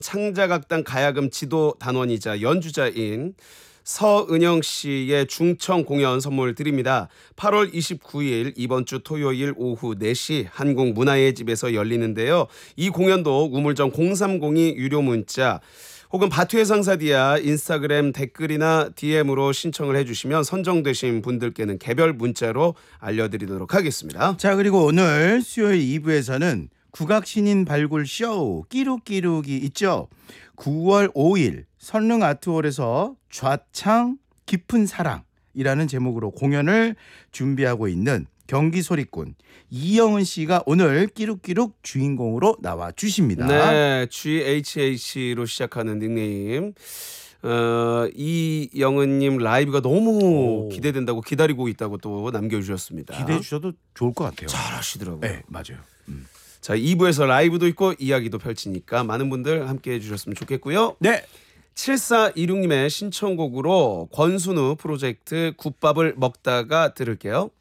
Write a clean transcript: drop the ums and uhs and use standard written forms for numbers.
창작악단 가야금 지도 단원이자 연주자인 서은영 씨의 중청 공연 선물 드립니다. 8월 29일 이번 주 토요일 오후 4시 한국문화의 집에서 열리는데요. 이 공연도 우물정 0302 유료 문자 혹은 바투의 상사디아 인스타그램 댓글이나 DM으로 신청을 해주시면 선정되신 분들께는 개별 문자로 알려드리도록 하겠습니다. 자, 그리고 오늘 수요일 2부에서는 국악신인 발굴 쇼 끼룩끼룩이 있죠. 9월 5일 선릉 아트홀에서 좌창 깊은 사랑이라는 제목으로 공연을 준비하고 있는 경기 소리꾼 이영은 씨가 오늘 끼룩끼룩 주인공으로 나와 주십니다. 네, GHH로 시작하는 닉네임. 이영은님 라이브가 너무 기대된다고 기다리고 있다고 또 남겨주셨습니다. 기대해 주셔도 좋을 것 같아요. 잘하시더라고요. 네, 맞아요. 자, 2부에서 라이브도 있고 이야기도 펼치니까 많은 분들 함께해 주셨으면 좋겠고요. 네. 7426님의 신청곡으로 권순우 프로젝트 굿밥을 먹다가 들을게요.